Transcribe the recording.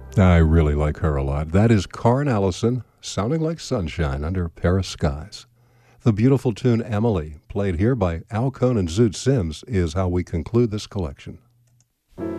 I really like her a lot. That is Karen Allison, sounding like sunshine under Paris skies. The beautiful tune Emily, played here by Al Cohn and Zoot Sims, is how we conclude this collection.